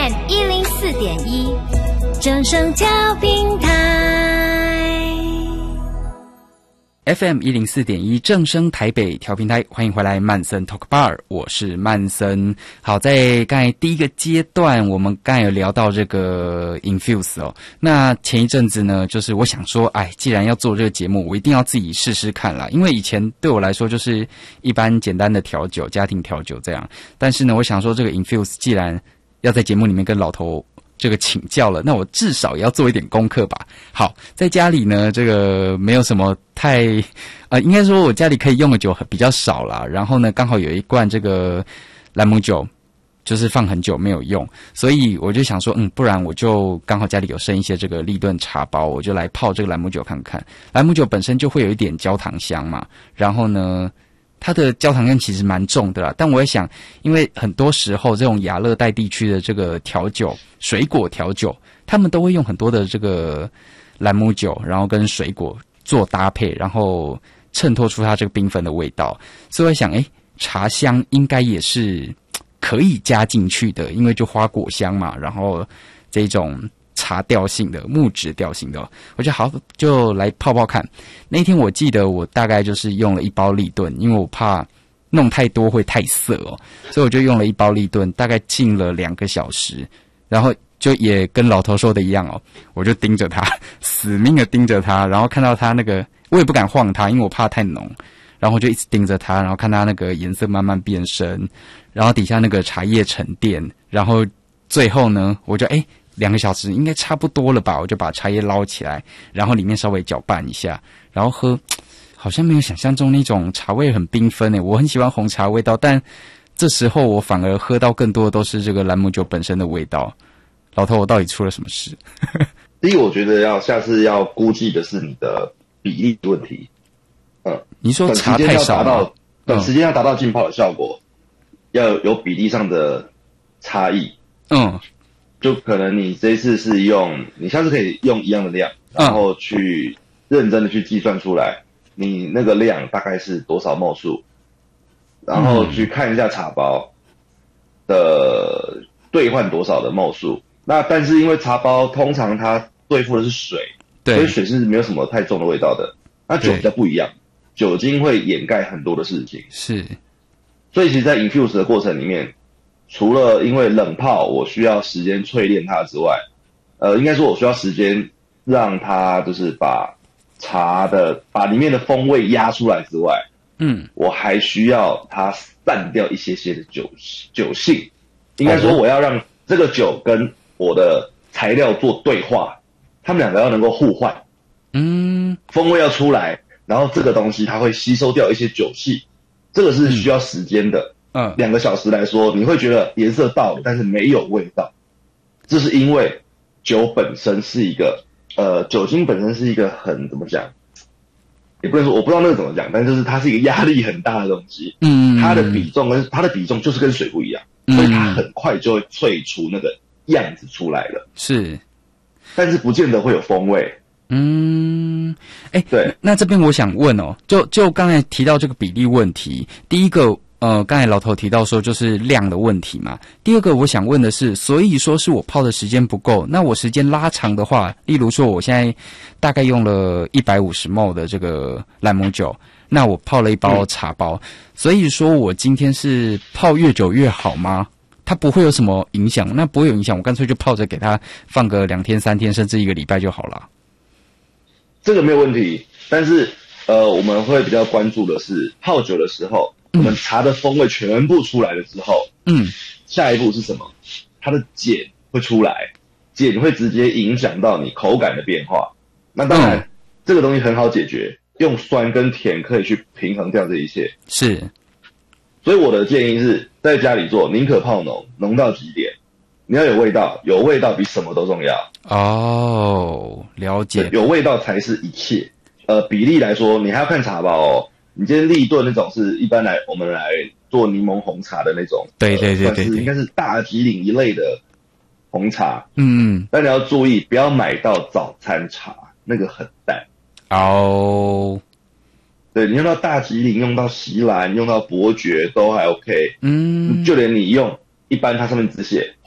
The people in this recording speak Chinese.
FM 104.1，正声调频台。 FM 104.1正声台北调频台，欢迎回来曼森 Talk Bar， 我是曼森。好，在刚才第一个阶段，我们刚才有聊到这个 Infuse 哦。那前一阵子呢，就是我想说，既然要做这个节目，我一定要自己试试看啦。因为以前对我来说就是一般简单的调酒，家庭调酒这样。但是呢，我想说这个 Infuse 既然要在节目里面跟老头这个请教了，那我至少也要做一点功课吧。好，在家里呢，这个没有什么太应该说我家里可以用的酒比较少啦。然后呢，刚好有一罐这个兰姆酒，就是放很久没有用，所以我就想说，不然我就刚好家里有剩一些这个立顿茶包，我就来泡这个兰姆酒看看。兰姆酒本身就会有一点焦糖香嘛，然后呢，它的焦糖香其实蛮重的啦，但我也想，因为很多时候这种亚热带地区的这个调酒，水果调酒，他们都会用很多的这个兰姆酒，然后跟水果做搭配，然后衬托出它这个缤纷的味道。所以我想，茶香应该也是可以加进去的，因为就花果香嘛，然后这种茶调性的木质调性的，我觉得好，就来泡泡看。那一天我记得我大概就是用了1包立顿，因为我怕弄太多会太涩哦，所以我就用了1包立顿，大概浸了2个小时，然后就也跟老头说的一样哦，我就盯着它，死命的盯着它，然后看到它那个，我也不敢晃它，因为我怕太浓，然后我就一直盯着它，然后看它那个颜色慢慢变深，然后底下那个茶叶沉淀，然后最后呢，我就2个小时应该差不多了吧，我就把茶叶捞起来，然后里面稍微搅拌一下，然后喝，好像没有想象中那种茶味很缤纷我很喜欢红茶味道，但这时候我反而喝到更多的都是这个兰姆酒本身的味道。老头，我到底出了什么事？ 第一个，我觉得下次要估计的是你的比例问题。 你说茶太少了， 短时间要达到浸泡的效果，要有比例上的差异。就可能你这一次是你下次可以用一样的量，然后去认真的去计算出来，你那个量大概是多少毫数，然后去看一下茶包的兑换多少的毫数。那但是因为茶包通常它对付的是水，所以水是没有什么太重的味道的。那酒比较不一样，酒精会掩盖很多的事情。 是， 所以其实在 infuse 的过程里面，除了因为冷泡我需要时间淬炼它之外，应该说我需要时间让它就是把里面的风味压出来之外，我还需要它散掉一些的酒性。应该说我要让这个酒跟我的材料做对话，他们两个要能够互换，风味要出来，然后这个东西它会吸收掉一些酒气，这个是需要时间的。2个小时来说，你会觉得颜色到了，但是没有味道。这是因为酒本身是一个酒精本身是一个很怎么讲，也不能说我不知道那个怎么讲，但就是它是一个压力很大的东西。它的比重就是跟水不一样，所以它很快就会萃出那个样子出来了。 是， 但是不见得会有风味。 对。那这边我想问哦，就刚才提到这个比例问题，第一个刚才老头提到说就是量的问题嘛。第二个我想问的是，所以说是我泡的时间不够，那我时间拉长的话，例如说我现在大概用了150ml 的这个兰姆酒，那我泡了1包茶包，所以说我今天是泡越久越好吗？它不会有什么影响？那不会有影响，我干脆就泡着给它放个2天3天甚至1个礼拜就好了。 这个没有问题，但是我们会比较关注的是泡酒的时候，我们茶的风味全部出来了之后，下一步是什么？它的碱会出来，碱会直接影响到你口感的变化。那当然，这个东西很好解决，用酸跟甜可以去平衡掉这一切。 是， 所以我的建议是在家里做，宁可泡浓，浓到极点，你要有味道，有味道比什么都重要。 了解， 有味道才是一切。比例来说，你还要看茶包哦。你今天立顿那种是一般我们来做柠檬红茶的那种， 对， 应该是大吉岭一类的红茶。但你要注意，不要买到早餐茶，那个很淡。对，你用到大吉岭，用到锡兰，用到伯爵都还 OK。就连你用一般它上面只写